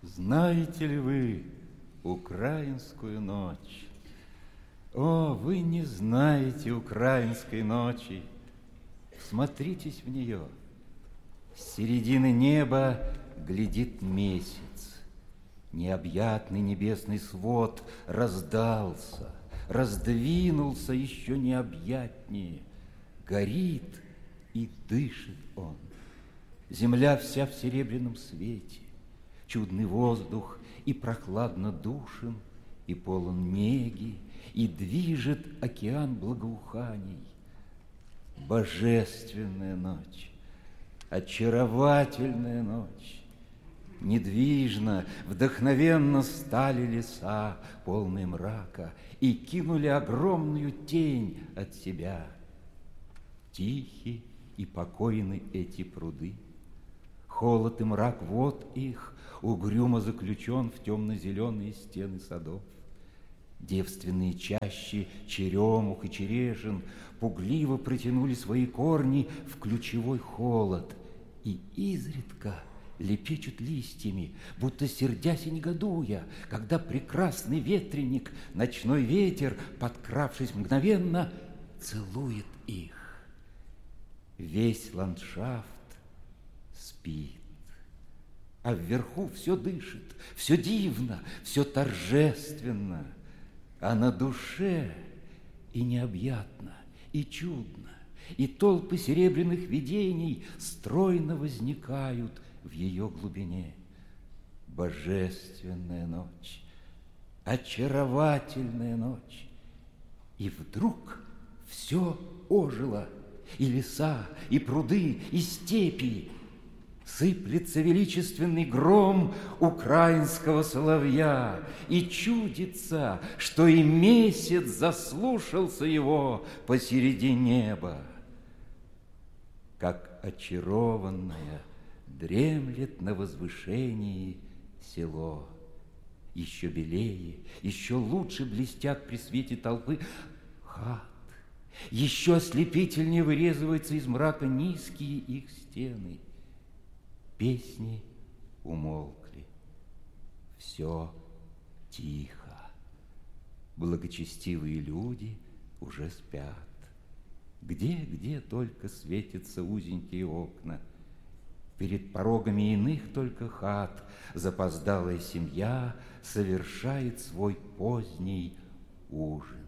Знаете ли вы украинскую ночь? О, вы не знаете украинской ночи. Всмотритесь в нее. С середины неба глядит месяц. Необъятный небесный свод раздался, раздвинулся еще необъятнее. Горит и дышит он. Земля вся в серебряном свете. Чудный воздух и прохладно душен, и полон неги, и движет океан благоуханий. Божественная ночь, очаровательная ночь. Недвижно, вдохновенно стали леса, полные мрака, и кинули огромную тень от себя. Тихи и покойны эти пруды. Холод и мрак вод их угрюмо заключен в темно-зеленые стены садов. Девственные чащи черемух и черешин пугливо протянули свои корни в ключевой холод и изредка лепечут листьями, будто сердясь и негодуя, когда прекрасный ветреник, ночной ветер, подкравшись мгновенно, целует их. Весь ландшафт спит, а вверху все дышит, все дивно, все торжественно, а на душе и необъятно, и чудно, и толпы серебряных видений стройно возникают в ее глубине. Божественная ночь, очаровательная ночь. И вдруг все ожило, и леса, и пруды, и степи. Сыплется величественный гром украинского соловья, и чудится, что и месяц заслушался его посередине неба. Как очарованное дремлет на возвышении село. Еще белее, еще лучше блестят при свете толпы хат. Еще ослепительнее вырезываются из мрака низкие их стены. Песни умолкли. Все тихо. Благочестивые люди уже спят. Где только светятся узенькие окна. Перед порогами иных только хат запоздалая семья совершает свой поздний ужин.